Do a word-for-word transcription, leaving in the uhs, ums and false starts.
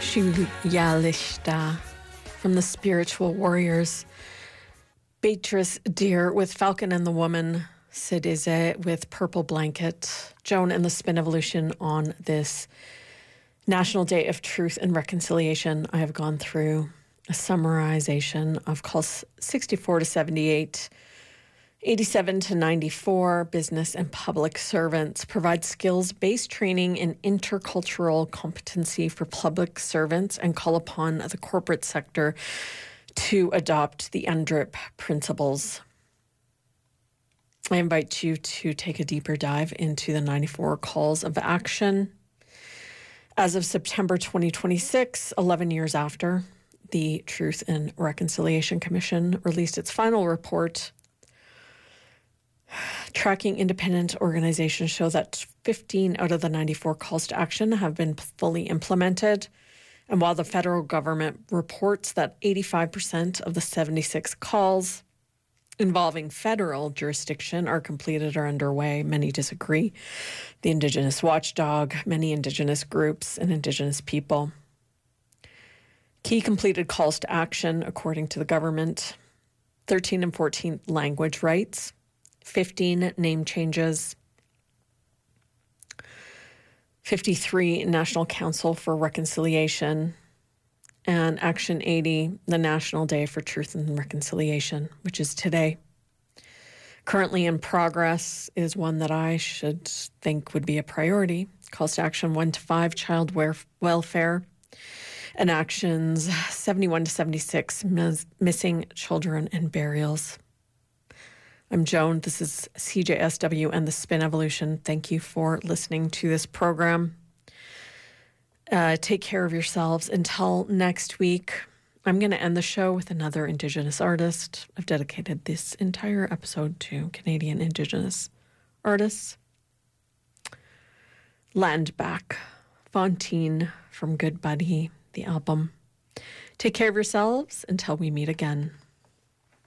Shuyalishta from the Spiritual Warriors. Beatrice Deer with Falcon and the Woman. Sidize with Purple Blanket. Joan and the Spin Evolution on this National Day of Truth and Reconciliation. I have gone through a summarization of calls sixty-four to seventy-eight, eighty-seven to ninety-four. Business and public servants provide skills-based training in intercultural competency for public servants and call upon the corporate sector to adopt the N D R I P principles. I invite you to take a deeper dive into the ninety-four calls of action. As of September twenty twenty-six, eleven years after the Truth and Reconciliation Commission released its final report, tracking independent organizations show that fifteen out of the ninety-four calls to action have been fully implemented. And while the federal government reports that eighty-five percent of the seventy-six calls involving federal jurisdiction are completed or underway, many disagree. The Indigenous Watchdog, many Indigenous groups, and Indigenous people. Key completed calls to action, according to the government: thirteen and fourteen language rights, fifteen name changes, fifty-three National Council for Reconciliation, and Action eighty, the National Day for Truth and Reconciliation, which is today. Currently in progress is one that I should think would be a priority. Calls to action one to five, child welfare, and actions seventy-one to seventy-six, mis- missing children and burials. I'm Joan. This is C J S W and the Spin Evolution. Thank you for listening to this program. Uh, take care of yourselves. Until next week, I'm going to end the show with another Indigenous artist. I've dedicated this entire episode to Canadian Indigenous artists. Land Back, Fontaine from Good Buddy, the album. Take care of yourselves until we meet again.